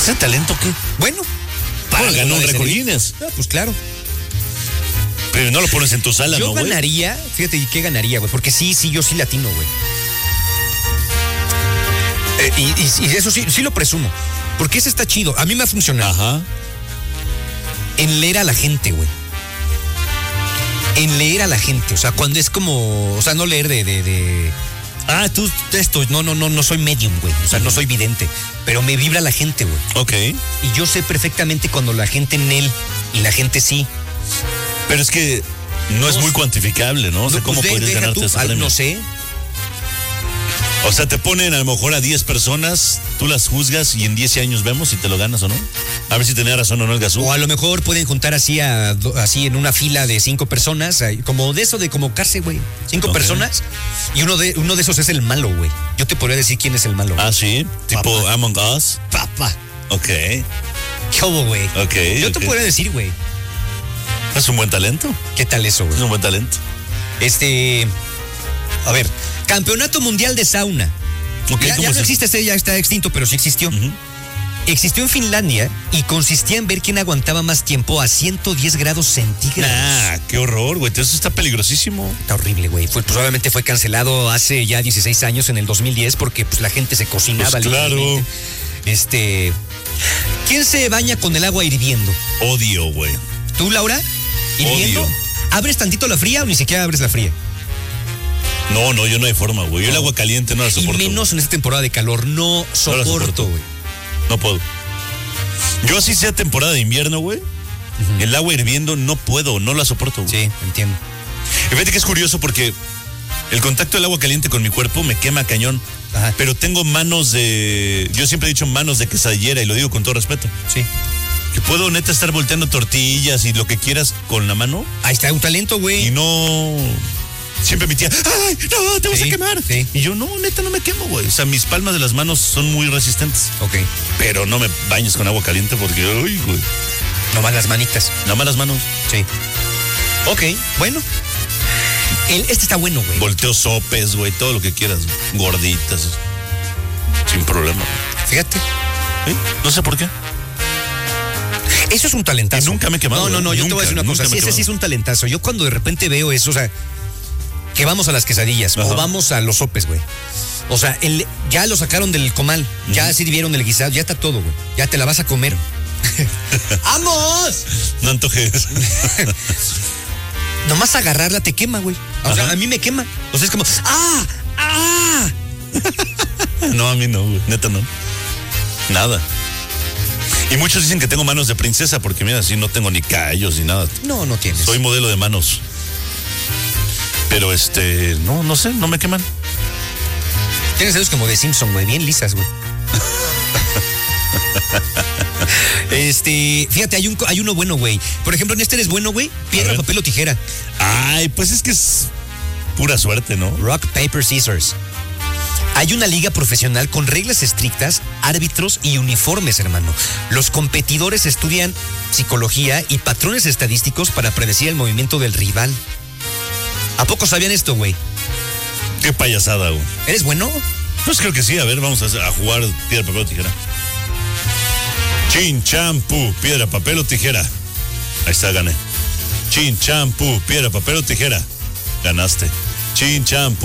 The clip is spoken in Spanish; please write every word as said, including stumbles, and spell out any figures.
¿Ese talento qué? Bueno, para bueno, ganó un récord Guinness. Ah, pues claro. Pero no lo pones en tu sala, yo ¿no, güey? Yo ganaría, fíjate, ¿y qué ganaría, güey? Porque sí, sí, yo sí latino, güey. Eh, y, y, y eso sí, sí lo presumo. Porque ese está chido. A mí me ha funcionado. Ajá. En leer a la gente, güey. En leer a la gente. O sea, cuando es como. O sea, no leer de. de, de ah, tú, esto. No, no, no, no soy medium, güey. O sea, no soy vidente. Pero me vibra la gente, güey. Ok. Y yo sé perfectamente cuando la gente en él y la gente sí. Pero es que no, no es muy cuantificable, ¿no? O sea, no, ¿cómo pues puedes de, ganarte tú, ese al, premio? No sé. O sea, te ponen a lo mejor a diez personas, tú las juzgas y en diez años vemos si te lo ganas o no. A ver si tenía razón o no el Gazú. O a lo mejor pueden juntar así a, así en una fila de cinco personas, como de eso de como cárcel, güey. Cinco okay. personas y uno de uno de esos es el malo, güey. Yo te podría decir quién es el malo. Güey. Ah, sí, tipo Papá. Among Us. Papá. Ok. ¿Qué hubo, güey? Ok. Yo okay. te podría decir, güey. Es un buen talento. ¿Qué tal eso, güey? Es un buen talento. Este, a ver, Campeonato Mundial de Sauna. Okay, ya ya no existe, ese ya está extinto, pero sí existió. Uh-huh. Existió en Finlandia y consistía en ver quién aguantaba más tiempo a ciento diez grados centígrados. Ah, qué horror, güey. Eso está peligrosísimo. Está horrible, güey. Fue, pues obviamente fue cancelado hace ya dieciséis años, en el dos mil diez, porque pues la gente se cocinaba. Pues claro. Este, ¿quién se baña con el agua hirviendo? Odio, güey. ¿Tú, Laura? ¿Hirviendo? Odio. ¿Abres tantito la fría o ni siquiera abres la fría? No, no, yo no hay forma, güey. Yo no. El agua caliente no la soporto. Y menos en esta temporada de calor, no soporto, güey. No, no puedo. Yo así sea temporada de invierno, güey. Uh-huh. El agua hirviendo no puedo, no la soporto, güey. Sí, entiendo. Y fíjate que es curioso porque el contacto del agua caliente con mi cuerpo me quema cañón. Ajá. Pero tengo manos de... Yo siempre he dicho manos de quesadillera y lo digo con todo respeto. Sí. Que puedo neta estar volteando tortillas y lo que quieras con la mano. Ahí está un talento, güey. Y no... Siempre mi tía, ¡ay, no, te vas sí, a quemar! Sí. Y yo, no, neta, no me quemo, güey. O sea, mis palmas de las manos son muy resistentes. Ok. Pero no me bañes con agua caliente porque, uy, güey. Nomás las manitas. Nomás las manos. Sí. Ok, bueno. El, este está bueno, güey. Volteo sopes, güey, todo lo que quieras. Gorditas. Sin problema. Fíjate. ¿Sí? No sé por qué. Eso es un talentazo. Y nunca me he quemado. No, no, no, nunca, yo te voy a decir una cosa. Sí, ese sí es un talentazo. Yo cuando de repente veo eso, o sea, que vamos a las quesadillas, ajá, o vamos a los sopes, güey. O sea, el, ya lo sacaron del comal, uh-huh, ya sirvieron el guisado, ya está todo, güey. Ya te la vas a comer. ¡Vamos! No antojes. Nomás agarrarla te quema, güey. O ajá, sea, a mí me quema. O sea, es como, ¡ah! ¡ah! No, a mí no, güey. Neta no. Nada. Y muchos dicen que tengo manos de princesa porque, mira, así no tengo ni callos ni nada. No, no tienes. Soy modelo de manos. Pero, este, no, no sé, no me queman. Tienes dedos como de Simpson, güey, bien lisas, güey. Este, fíjate, hay un hay uno bueno, güey. Por ejemplo, en este eres bueno, güey. Piedra, papel o tijera. Ay, pues es que es pura suerte, ¿no? Rock, paper, scissors. Hay una liga profesional con reglas estrictas, árbitros y uniformes, hermano. Los competidores estudian psicología y patrones estadísticos para predecir el movimiento del rival. ¿A poco sabían esto, güey? Qué payasada, güey. ¿Eres bueno? Pues creo que sí. A ver, vamos a, a jugar piedra, papel o tijera. Chin, champú, piedra, papel o tijera. Ahí está, gané. Chin, champú, piedra, papel o tijera. Ganaste. Chin, champú.